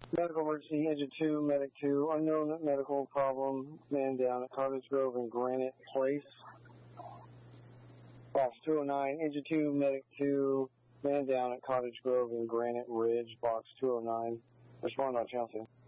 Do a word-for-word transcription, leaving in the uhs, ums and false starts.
Medical emergency, engine two, medic two, unknown medical problem, man down at Cottage Grove and Granite Place. Box two oh nine, engine two, medic two, man down at Cottage Grove and Granite Ridge, box two oh nine. Respond on Chelsea.